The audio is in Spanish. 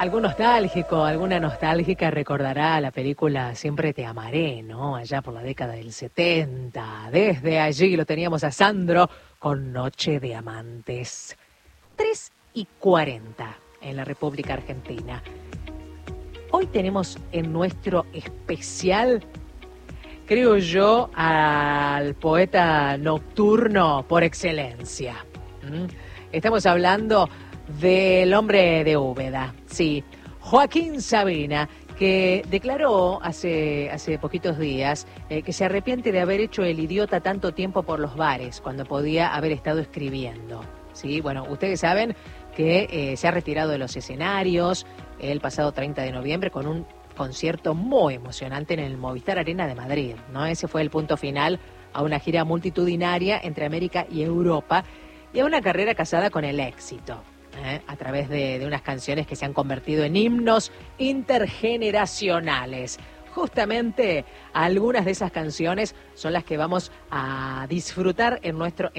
Algún nostálgico, alguna nostálgica recordará la película Siempre te amaré, ¿no? Allá por la década del 70. Desde allí lo teníamos a Sandro con Noche de Amantes. 3:40 en la República Argentina. Hoy tenemos en nuestro especial, creo yo, al poeta nocturno por excelencia. Estamos hablando del hombre de Úbeda, sí, Joaquín Sabina, que declaró hace poquitos días que se arrepiente de haber hecho el idiota tanto tiempo por los bares, cuando podía haber estado escribiendo. Sí, bueno, ustedes saben que se ha retirado de los escenarios el pasado 30 de noviembre con un concierto muy emocionante en el Movistar Arena de Madrid, ¿no? Ese fue el punto final a una gira multitudinaria entre América y Europa y a una carrera casada con el éxito. A través de unas canciones que se han convertido en himnos intergeneracionales. Justamente algunas de esas canciones son las que vamos a disfrutar en nuestro